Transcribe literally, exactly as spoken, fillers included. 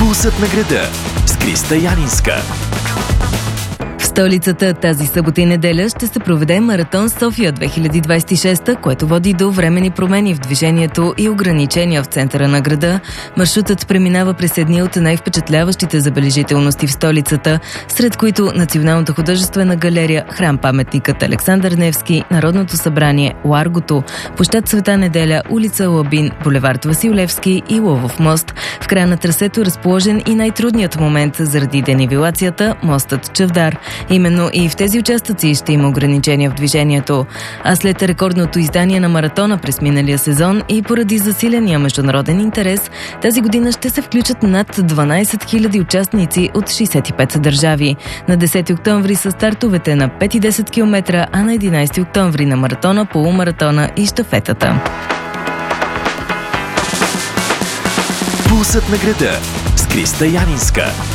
Пулсът на града с Криста Янинска. В столицата тази събота и неделя ще се проведе Маратон София две хиляди двадесет и шеста, което води до временни промени в движението и ограничения в центъра на града. Маршрутът преминава през едни от най-впечатляващите забележителности в столицата, сред които Националната художествена галерия, храм-паметникът Александър Невски, Народното събрание, Ларгото, площад Света Неделя, улица Лабин, булевард Васил Левски и Лъвов мост. В края на трасето е разположен и най-трудният момент заради денивелацията – мостът Чавдар. Именно и в тези участъци ще има ограничения в движението. А след рекордното издание на маратона през миналия сезон и поради засиления международен интерес, тази година ще се включат над дванадесет хиляди участници от шейсет и пет държави. На десети октомври са стартовете на пет и десет километра, а на единадесети октомври на маратона, полумаратона и щафетата. Пулсът на града с Криста Янинска.